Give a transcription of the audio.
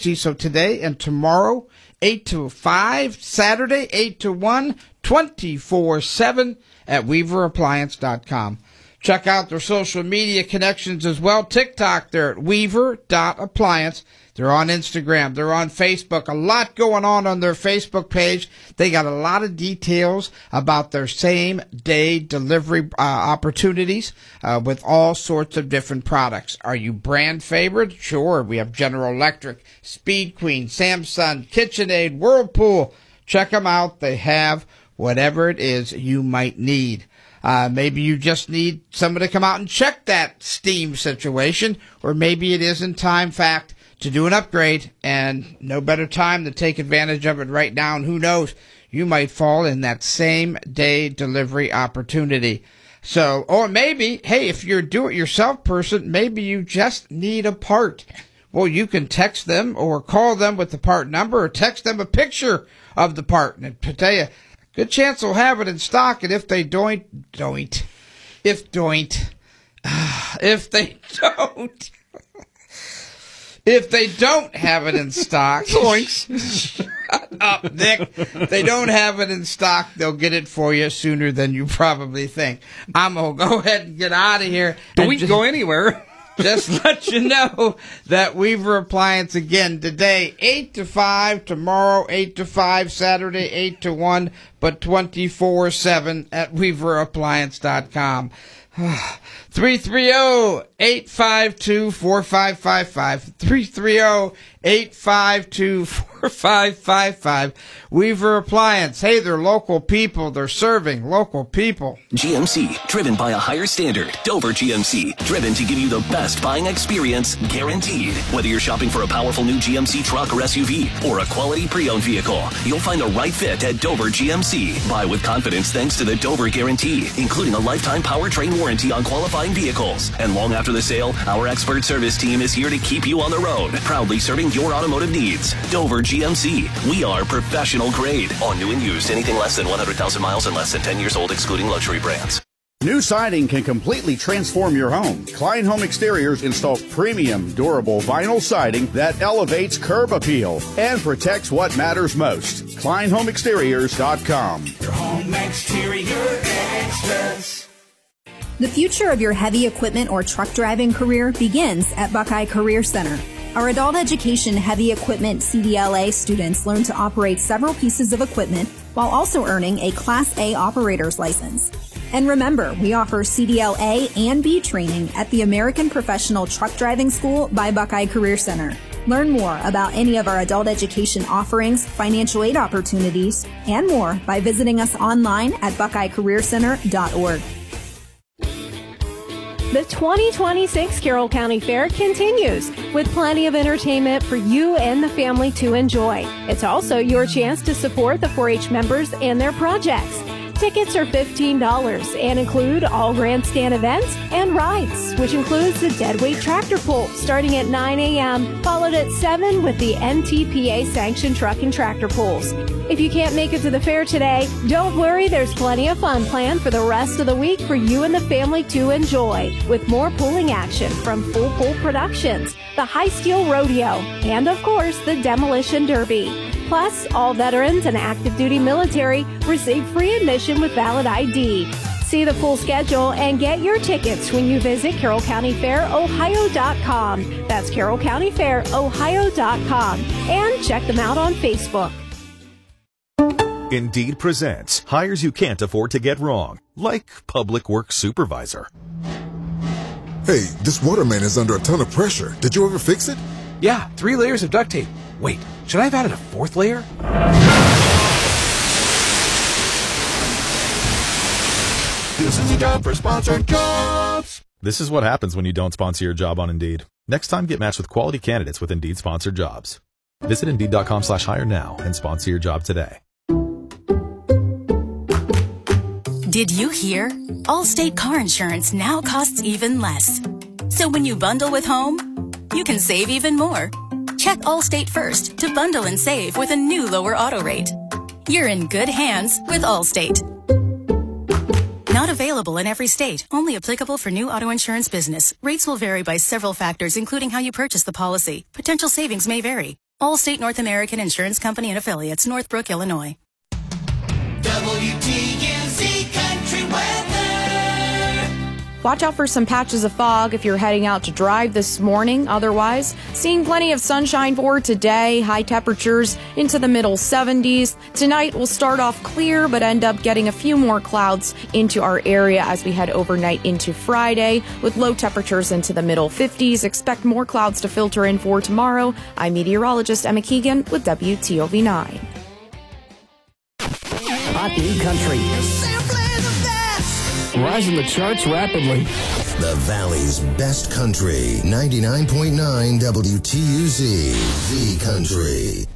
emergency. So today and tomorrow, 8 to 5, Saturday, 8 to 1, 24/7 at WeaverAppliance.com. Check out their social media connections as well. TikTok, they're at Weaver.appliance. They're on Instagram. They're on Facebook. A lot going on their Facebook page. They got a lot of details about their same-day delivery opportunities with all sorts of different products. Are you brand favorite? Sure. We have General Electric, Speed Queen, Samsung, KitchenAid, Whirlpool. Check them out. They have whatever it is you might need. Maybe you just need somebody to come out and check that steam situation, or maybe it is in time fact to do an upgrade, and no better time to take advantage of it right now. And who knows, you might fall in that same day delivery opportunity. So, or maybe, hey, if you're a do-it-yourself person, maybe you just need a part. Well, you can text them or call them with the part number, or text them a picture of the part, and to tell you, good chance they'll have it in stock. And if they don't, if they don't have it in stock, shut up, Nick. If they don't have it in stock, they'll get it for you sooner than you probably think. I'm going to go ahead and get out of here. Don't go anywhere. Just let you know that Weaver Appliance again today, 8 to 5, tomorrow, 8 to 5, Saturday, 8 to 1, but 24/7 at WeaverAppliance.com. 330-852-4555. 330-852-4555. Weaver Appliance. Hey, they're local people. They're serving local people. GMC, driven by a higher standard. Dover GMC, driven to give you the best buying experience, guaranteed. Whether you're shopping for a powerful new GMC truck or SUV, or a quality pre-owned vehicle, you'll find the right fit at Dover GMC. Buy with confidence thanks to the Dover Guarantee, including a lifetime powertrain warranty on qualifying vehicles. And long after the sale, our expert service team is here to keep you on the road, proudly serving your automotive needs. Dover GMC. We are professional grade. On new and used, anything less than 100,000 miles and less than 10 years old, excluding luxury brands. New siding can completely transform your home. Klein Home Exteriors installs premium, durable vinyl siding that elevates curb appeal and protects what matters most. KleinHomeExteriors.com. Your home exterior extras. The future of your heavy equipment or truck driving career begins at Buckeye Career Center. Our adult education heavy equipment CDLA students learn to operate several pieces of equipment while also earning a Class A operator's license. And remember, we offer CDL A and B training at the American Professional Truck Driving School by Buckeye Career Center. Learn more about any of our adult education offerings, financial aid opportunities, and more by visiting us online at buckeyecareercenter.org. The 2026 Carroll County Fair continues with plenty of entertainment for you and the family to enjoy. It's also your chance to support the 4-H members and their projects. Tickets are $15 and include all grandstand events and rides, which includes the deadweight tractor pull starting at 9 a.m., followed at 7 with the NTPA sanctioned truck and tractor pulls. If you can't make it to the fair today, don't worry, there's plenty of fun planned for the rest of the week for you and the family to enjoy, with more pulling action from Full Pull Productions, the High Steel Rodeo, and of course the Demolition Derby. Plus, all veterans and active duty military receive free admission with valid ID. See the full schedule and get your tickets when you visit CarrollCountyFairOhio.com. That's CarrollCountyFairOhio.com. And check them out on Facebook. Indeed presents hires you can't afford to get wrong, like public works supervisor. Hey, this water main is under a ton of pressure. Did you ever fix it? Yeah, 3 layers of duct tape. Wait, should I have added a 4th layer? This is a job for sponsored jobs. This is what happens when you don't sponsor your job on Indeed. Next time, get matched with quality candidates with Indeed sponsored jobs. Visit Indeed.com/hire now and sponsor your job today. Did you hear? Allstate car insurance now costs even less. So when you bundle with home, you can save even more. Check Allstate first to bundle and save with a new lower auto rate. You're in good hands with Allstate. Not available in every state. Only applicable for new auto insurance business. Rates will vary by several factors, including how you purchase the policy. Potential savings may vary. Allstate North American Insurance Company and Affiliates, Northbrook, Illinois. WTUZ Country Weather. Watch out for some patches of fog if you're heading out to drive this morning. Otherwise, seeing plenty of sunshine for today. High temperatures into the middle 70s. Tonight will start off clear, but end up getting a few more clouds into our area as we head overnight into Friday, with low temperatures into the middle 50s. Expect more clouds to filter in for tomorrow. I'm meteorologist Emma Keegan with WTOV9. Hot new country. Rising the charts rapidly. The Valley's best country. 99.9 WTUZ. The Country.